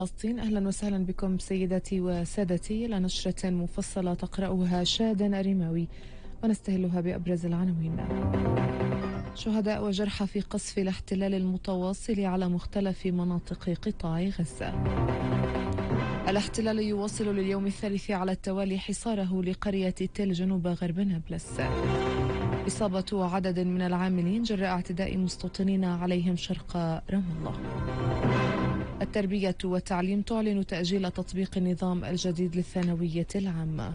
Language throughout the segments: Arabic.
فلسطين. أهلا وسهلا بكم سيداتي وسادتي إلى نشرة مفصلة تقرأها شادن الرماوي، ونستهلها بأبرز العناوين. شهداء وجرحى في قصف الاحتلال المتواصل على مختلف مناطق قطاع غزة. الاحتلال يواصل لليوم الثالث على التوالي حصاره لقرية تل جنوب غرب نابلس. إصابة عدد من العاملين جراء اعتداء مستوطنين عليهم شرق رام الله. التربية والتعليم تعلن تأجيل تطبيق النظام الجديد للثانوية العامة.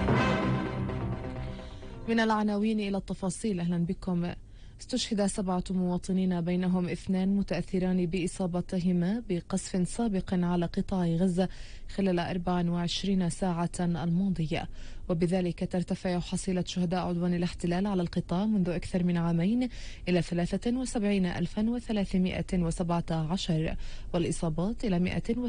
من العناوين إلى التفاصيل، أهلا بكم. استشهد 7 مواطنين بينهم 2 متأثران بإصابتهما بقصف سابق على قطاع غزة خلال 24 ساعة الماضية، وبذلك ترتفع حصيلة شهداء عدوان الاحتلال على القطاع منذ أكثر من عامين إلى 73,317، والإصابات إلى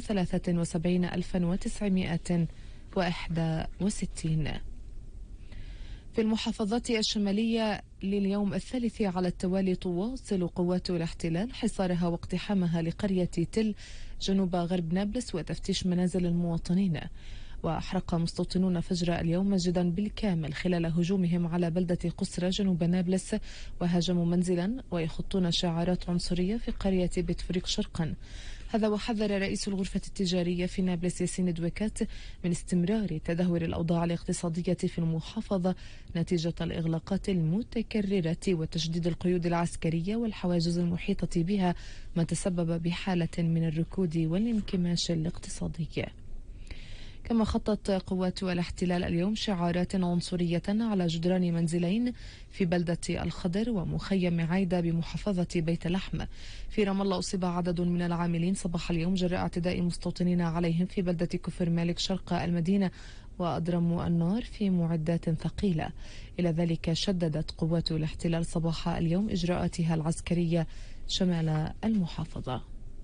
173,961. في المحافظات الشمالية لليوم الثالث على التوالي تواصل قوات الاحتلال حصارها واقتحامها لقرية تل جنوب غرب نابلس وتفتيش منازل المواطنين. وأحرق مستوطنون فجر اليوم مسجدا بالكامل خلال هجومهم على بلدة قسرة جنوب نابلس، وهاجموا منزلا ويخطون شعارات عنصرية في قرية بتفريق شرقا. هذا وحذر رئيس الغرفة التجارية في نابلس ياسين دويكات من استمرار تدهور الأوضاع الاقتصادية في المحافظة نتيجة الإغلاقات المتكررة وتشديد القيود العسكرية والحواجز المحيطة بها، ما تسبب بحالة من الركود والانكماش الاقتصادي. كما خطت قوات الاحتلال اليوم شعارات عنصرية على جدران منزلين في بلدة الخضر ومخيم عايدة بمحافظة بيت لحم. في رام الله أصيب عدد من العاملين صباح اليوم جراء اعتداء مستوطنين عليهم في بلدة كفر مالك شرق المدينة، وأضرموا النار في معدات ثقيلة. إلى ذلك شددت قوات الاحتلال صباح اليوم إجراءاتها العسكرية شمال المحافظة.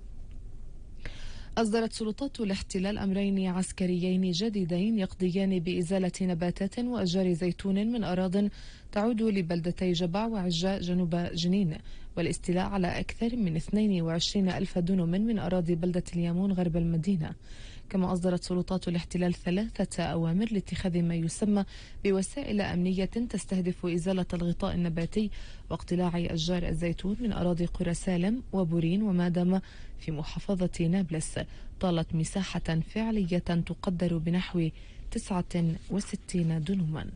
أصدرت سلطات الاحتلال أمرين عسكريين جديدين يقضيان بإزالة نباتات وأشجار زيتون من أراضٍ تعود لبلدتي جبع وعجاء جنوب جنين، والاستيلاء على أكثر من 22 ألف دنم من أراضي بلدة اليامون غرب المدينة. كما أصدرت سلطات الاحتلال 3 أوامر لاتخاذ ما يسمى بوسائل أمنية تستهدف إزالة الغطاء النباتي واقتلاع أشجار الزيتون من أراضي قرى سالم وبورين ومادم في محافظة نابلس، طالت مساحة فعلية تقدر بنحو 69 دنما.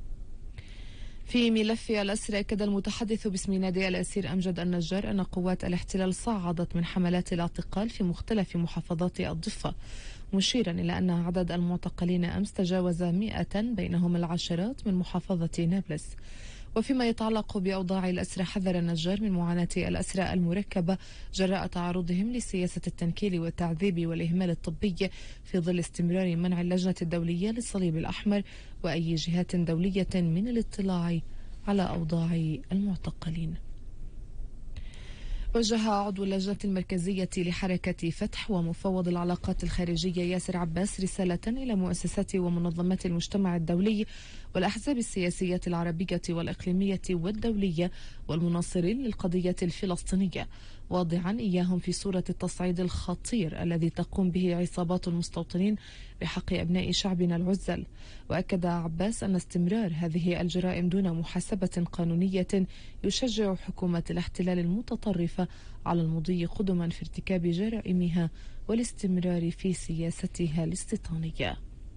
في ملف الأسرى، أكد المتحدث باسم نادي الأسير أمجد النجار أن قوات الاحتلال صعدت من حملات الاعتقال في مختلف محافظات الضفة، مشيرا إلى أن عدد المعتقلين أمس تجاوز 100 بينهم العشرات من محافظة نابلس. وفيما يتعلق بأوضاع الأسرى، حذر النجار من معاناة الأسرى المركبة جراء تعرضهم لسياسة التنكيل والتعذيب والإهمال الطبي في ظل استمرار منع اللجنة الدولية للصليب الأحمر وأي جهات دولية من الاطلاع على أوضاع المعتقلين. وجه عضو اللجنة المركزية لحركة فتح ومفوض العلاقات الخارجية ياسر عباس رسالة إلى مؤسسات ومنظمات المجتمع الدولي والأحزاب السياسية العربية والإقليمية والدولية والمناصرين للقضية الفلسطينية، واضعا إياهم في صورة التصعيد الخطير الذي تقوم به عصابات المستوطنين بحق أبناء شعبنا العزل. وأكد عباس أن استمرار هذه الجرائم دون محاسبة قانونية يشجع حكومة الاحتلال المتطرفة على المضي قدما في ارتكاب جرائمها والاستمرار في سياستها الاستيطانية.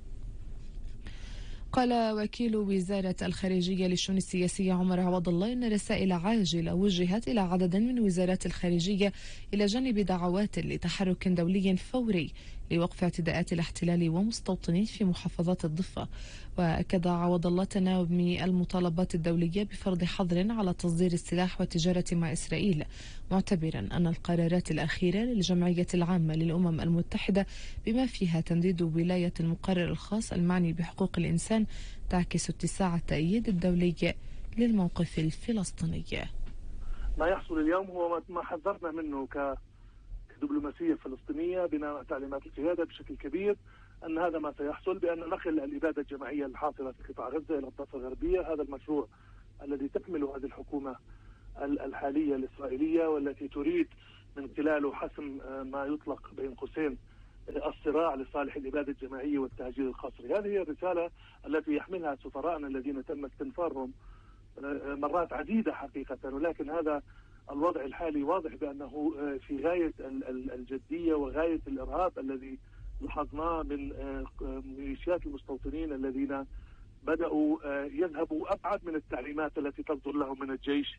قال وكيل وزارة الخارجية للشؤون السياسية عمر عوض الله إن رسائل عاجلة وجهت إلى عدد من وزارات الخارجية إلى جانب دعوات لتحرك دولي فوري لوقف اعتداءات الاحتلال ومستوطنين في محافظات الضفة. وأكد عوض الله تناوب المطالبات الدولية بفرض حظر على تصدير السلاح والتجارة مع إسرائيل، معتبرا أن القرارات الأخيرة للجمعية العامة للأمم المتحدة بما فيها تنديد ولاية المقرر الخاص المعني بحقوق الإنسان تعكس اتساع التأييد الدولي للموقف الفلسطيني. ما يحصل اليوم هو ما حذرنا منه كدبلوماسية فلسطينية بناء تعليمات القيادة بشكل كبير، أن هذا ما سيحصل بأن نقل الإبادة الجماعية الحاصلة في قطاع غزة إلى الضفة الغربية. هذا المشروع الذي تكمله هذه الحكومة الحالية الإسرائيلية والتي تريد من خلاله حسم ما يطلق بين قوسين الصراع لصالح الإبادة الجماعية والتهجير القسري. هذه هي الرسالة التي يحملها سفراءنا الذين تم استنفارهم مرات عديدة حقيقة، ولكن هذا الوضع الحالي واضح بأنه في غاية الجدية وغاية الإرهاب الذي لاحظناه من ميليشيات المستوطنين الذين بدأوا يذهبوا أبعد من التعليمات التي تصدر لهم من الجيش.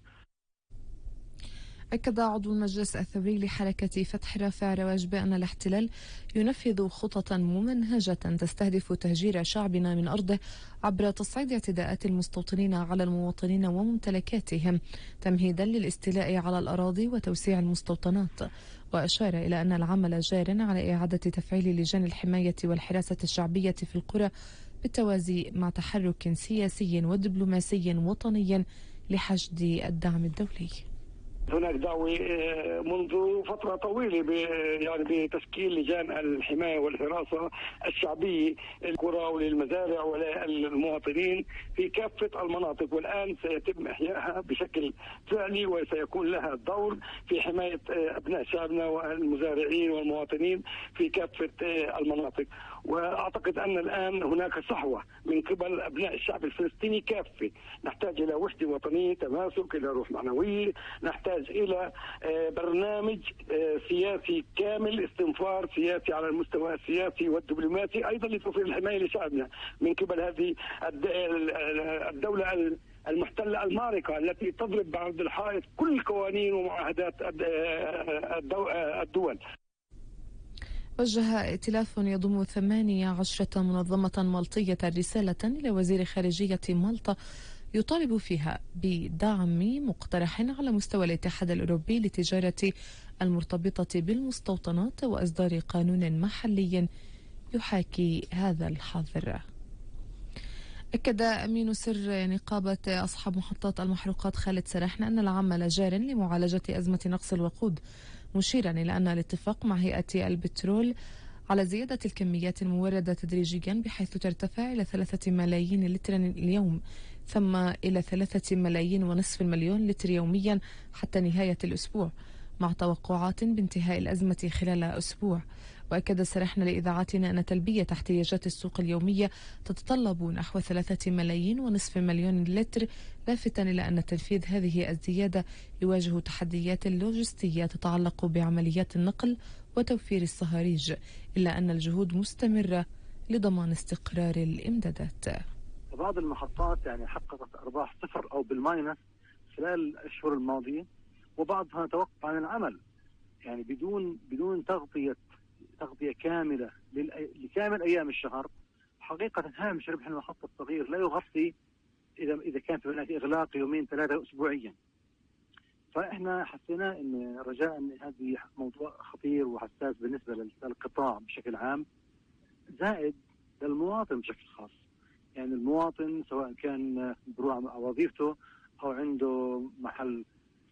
أكد عضو المجلس الثوري لحركة فتح رافع رواج بأن الاحتلال ينفذ خططا ممنهجة تستهدف تهجير شعبنا من أرضه عبر تصعيد اعتداءات المستوطنين على المواطنين وممتلكاتهم تمهيدا للاستيلاء على الأراضي وتوسيع المستوطنات. وأشار إلى أن العمل جار على إعادة تفعيل لجان الحماية والحراسة الشعبية في القرى بالتوازي مع تحرك سياسي ودبلوماسي وطني لحشد الدعم الدولي. هناك دعوة منذ فترة طويلة يعني بتشكيل لجان الحماية والحراسة الشعبية للقرى وللمزارع وللمواطنين في كافة المناطق، والآن سيتم إحيائها بشكل فعلي وسيكون لها دور في حماية أبناء شعبنا والمزارعين والمواطنين في كافة المناطق. وأعتقد أن الآن هناك صحوة من قبل أبناء الشعب الفلسطيني كافة. نحتاج إلى وحدة وطنية، تماسك، إلى روح معنوية، نحتاج إلى برنامج سياسي كامل، استنفار سياسي على المستوى السياسي والدبلوماسي، أيضا لتوفير الحماية لشعبنا من قبل هذه الدولة المحتلة المارقة التي تضرب بعرض الحائط كل قوانين ومعاهدات الدول. وجه ائتلاف يضم 18 منظمة مالطية رسالة إلى وزير خارجية مالطا يطالب فيها بدعم مقترح على مستوى الاتحاد الأوروبي للتجارة المرتبطة بالمستوطنات وإصدار قانون محلي يحاكي هذا الحظر. أكد أمين سر نقابة أصحاب محطات المحروقات خالد سرحنا أن العمل جار لمعالجة أزمة نقص الوقود، مشيرا إلى أن الاتفاق مع هيئة البترول على زيادة الكميات الموردة تدريجيا بحيث ترتفع إلى 3 ملايين لتر اليوم ثم إلى 3 ملايين ونصف المليون لتر يوميا حتى نهاية الأسبوع، مع توقعات بانتهاء الأزمة خلال أسبوع. وأكد سرحنا لإذاعتنا أن تلبية احتياجات السوق اليومية تتطلب نحو 3 ملايين ونصف مليون لتر، لافتا إلى أن تنفيذ هذه الزيادة يواجه تحديات لوجستية تتعلق بعمليات النقل وتوفير الصهاريج، إلا أن الجهود مستمرة لضمان استقرار الإمدادات. بعض المحطات يعني حققت أرباح صفر أو بالماينس خلال الأشهر الماضية، وبعضها توقف عن العمل يعني بدون تغطية كاملة لكامل أيام الشهر. حقيقة هامش ربح المحطة الصغير لا يغطي إذا كان في هناك إغلاق يومين 3 أسبوعيا. فإحنا حسينا إن رجاء إن هذه موضوع خطير وحساس بالنسبة للقطاع بشكل عام، زائد للمواطن بشكل خاص. يعني المواطن سواء كان بروح على وظيفته أو عنده محل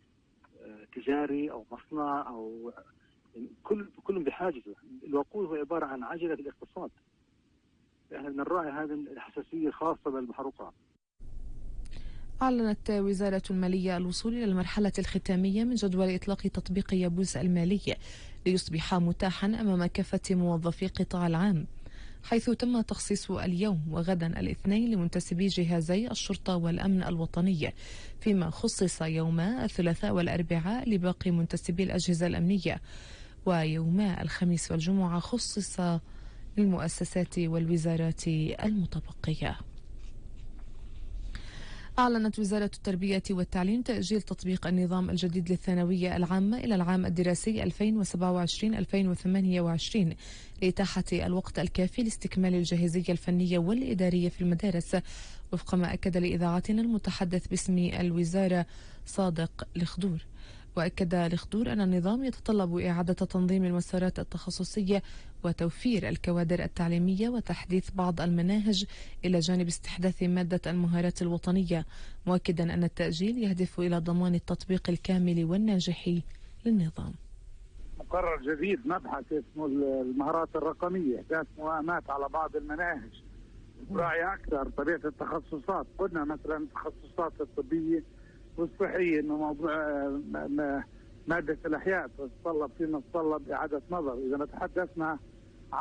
تجاري أو مصنع أو كلهم بحاجته. الوقود هو عبارة عن عجلة الاقتصاد. احنا بنراعي هذه الحساسية الخاصة بالمحروقات. أعلنت وزارة المالية الوصول إلى المرحلة الختامية من جدول إطلاق تطبيق يابوس المالي ليصبح متاحا أمام كافة موظفي القطاع العام، حيث تم تخصيص اليوم وغدا الاثنين لمنتسبي جهازي الشرطة والأمن الوطني، فيما خصص يوما الثلاثاء والأربعاء لباقي منتسبي الأجهزة الأمنية، ويوما الخميس والجمعة خصص للمؤسسات والوزارات المتبقية. أعلنت وزارة التربية والتعليم تأجيل تطبيق النظام الجديد للثانوية العامة إلى العام الدراسي 2027-2028 لإتاحة الوقت الكافي لاستكمال الجاهزية الفنية والإدارية في المدارس، وفق ما أكد لإذاعتنا المتحدث باسم الوزارة صادق الخضور. وأكد الخضور أن النظام يتطلب إعادة تنظيم المسارات التخصصية وتوفير الكوادر التعليمية وتحديث بعض المناهج إلى جانب استحداث مادة المهارات الوطنية، مؤكدا أن التأجيل يهدف إلى ضمان التطبيق الكامل والناجح للنظام. مقرر جديد مبحث اسمه المهارات الرقمية، ذات موائمات على بعض المناهج، راعي أكثر طبيعة التخصصات. قلنا مثلا التخصصات الطبية والصحية إنه موضوع مادة الأحياء تتطلب إعادة نظر. إذا تحدثنا